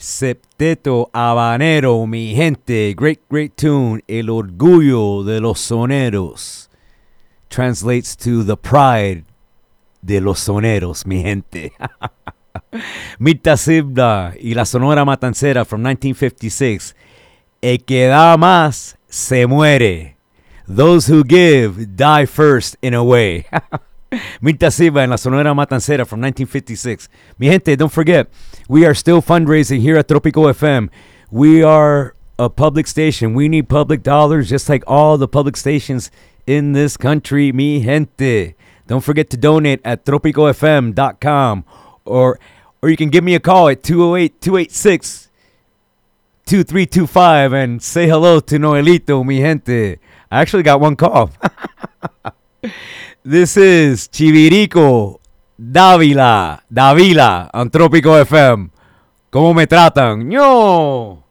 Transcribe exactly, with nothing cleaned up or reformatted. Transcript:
Septeto Habanero, mi gente. Great, great tune. El orgullo de los soneros. Translates to the pride de los soneros, mi gente. Mirta Sibda y la Sonora Matancera from nineteen fifty-six. El que da más se muere. Those who give die first in a way. Mirta Silva and La Sonora Matancera from nineteen fifty-six. Mi gente, don't forget, we are still fundraising here at Tropico F M. We are a public station. We need public dollars just like all the public stations in this country, mi gente. Don't forget to donate at tropico f m dot com or or you can give me a call at two oh eight, two eight six, two three two five and say hello to Noelito, mi gente. I actually got one call. This is Chivirico Davila, Davila on Tropico F M. ¿Cómo me tratan? ¡Ño!